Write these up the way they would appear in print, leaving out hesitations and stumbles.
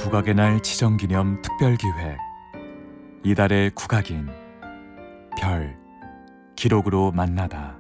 국악의 날 지정기념 특별기획 이달의 국악인 별 기록으로 만나다.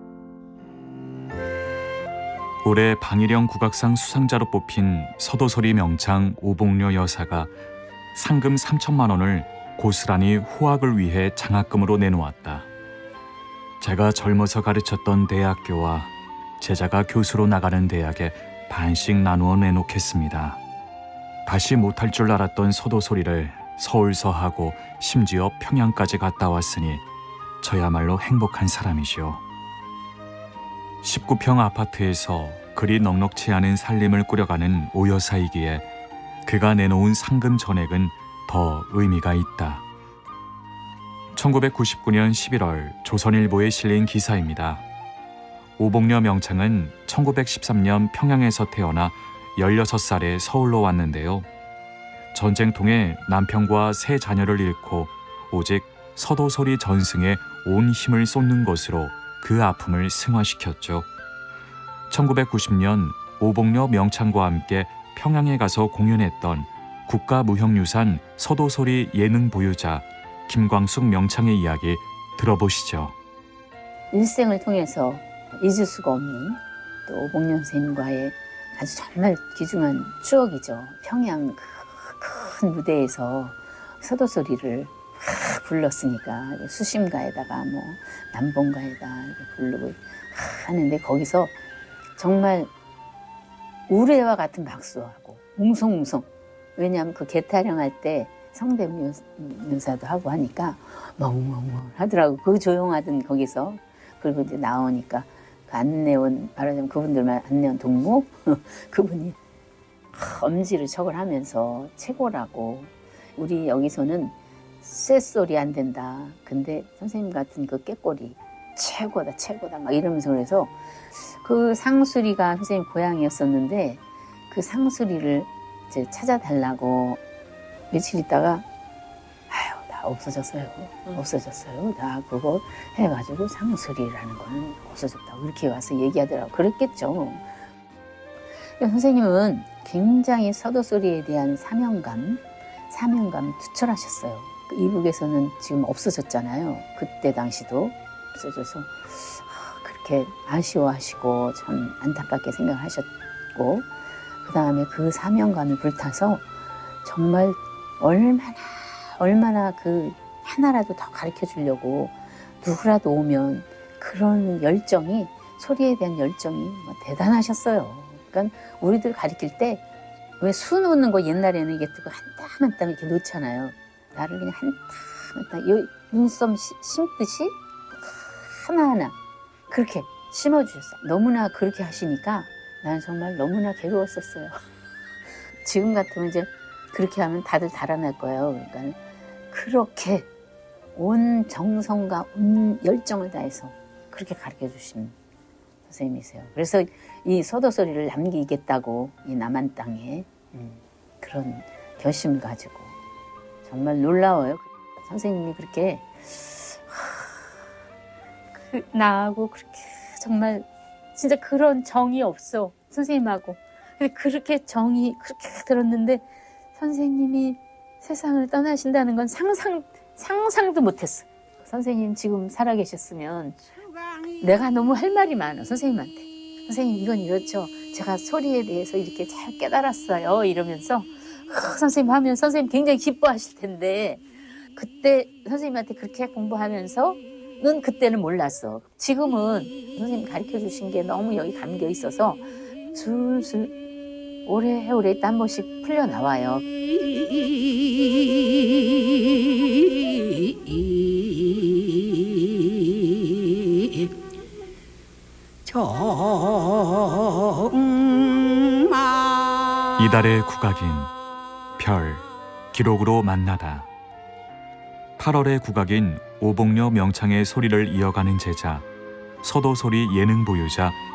올해 방일영 국악상 수상자로 뽑힌 서도소리 명창 오봉려 여사가 상금 3천만 원을 고스란히 후학을 위해 장학금으로 내놓았다. 제가 젊어서 가르쳤던 대학교와 제자가 교수로 나가는 대학에 반씩 나누어 내놓겠습니다. 다시 못할 줄 알았던 서도소리를 서울서 하고 심지어 평양까지 갔다 왔으니 저야말로 행복한 사람이죠. 19평 아파트에서 그리 넉넉치 않은 살림을 꾸려가는 오 여사이기에 그가 내놓은 상금 전액은 더 의미가 있다. 1999년 11월 조선일보에 실린 기사입니다. 오봉려 명창은 1913년 평양에서 태어나 16살에 서울로 왔는데요. 전쟁통에 남편과 세 자녀를 잃고 오직 서도소리 전승에 온 힘을 쏟는 것으로 그 아픔을 승화시켰죠. 1990년 오봉려 명창과 함께 평양에 가서 공연했던 국가무형유산 서도소리 예능 보유자 김광숙 명창의 이야기 들어보시죠. 일생을 통해서 잊을 수가 없는 또 오봉려 선생님과의 아주 정말 귀중한 추억이죠. 평양 큰 무대에서 서도소리를 불렀으니까 수심가에다가 뭐 남봉가에다 부르고 하는데 거기서 정말 우레와 같은 박수하고 웅성웅성. 왜냐하면 그 개타령할 때 성대묘사도 하고 하니까 멍멍멍 하더라고. 그 조용하던 거기서. 그리고 이제 나오니까 그 안내원, 말하자면 그분들만 안내원 동무 그분이 엄지를 척을 하면서 최고라고. 우리 여기서는 쇳소리 안 된다. 근데 선생님 같은 그 꾀꼬리 최고다 최고다 막 이러면서 그래서 그 상수리가 선생님 고향이었었는데 그 상수리를 이제 찾아달라고 며칠 있다가 아유 나 없어졌어요. 없어졌어요. 나 그거 해가지고 상수리라는 거는 없어졌다고 이렇게 와서 얘기하더라고. 그랬겠죠. 선생님은 굉장히 서도소리에 대한 사명감 투철하셨어요. 이북에서는 지금 없어졌잖아요. 그때 당시도 없어져서 그렇게 아쉬워하시고 참 안타깝게 생각하셨고 그 다음에 그 사명감이 불타서 정말 얼마나 그 하나라도 더 가르쳐 주려고 누구라도 오면 그런 열정이 소리에 대한 열정이 대단하셨어요. 그러니까 우리들 가르칠 때 왜 수 놓는 거 옛날에는 이게 뜨고 한 땀 한 땀 이렇게 놓잖아요. 나를 그냥 한 땀 한 땀 눈썹 심듯이 하나하나 그렇게 심어주셨어요. 너무나 그렇게 하시니까 난 정말 너무나 괴로웠었어요. 지금 같으면 이제 그렇게 하면 다들 달아날 거예요. 그러니까 그렇게 온 정성과 온 열정을 다해서 그렇게 가르쳐 주신 선생님이세요. 그래서 이 서도소리를 남기겠다고 이 남한 땅에 그런 결심을 가지고 정말 놀라워요. 선생님이 그렇게 나하고 그렇게 정말 진짜 그런 정이 없어 선생님하고. 근데 그렇게 정이 그렇게 들었는데 선생님이 세상을 떠나신다는 건 상상도 못했어. 선생님 지금 살아계셨으면 내가 너무 할 말이 많아 선생님한테. 선생님 이건 이렇죠. 제가 소리에 대해서 이렇게 잘 깨달았어요 이러면서 선생님 하면 선생님 굉장히 기뻐하실 텐데 그때 선생님한테 그렇게 공부하면서 는 그때는 몰랐어. 지금은 선생님 가르쳐 주신 게 너무 여기 감겨 있어서 술술 오래오래 있다 한 번씩 풀려 나와요. 이달의 국악인 별 기록으로 만나다. 8월의 국악인 오봉려 명창의 소리를 이어가는 제자 서도소리 예능 보유자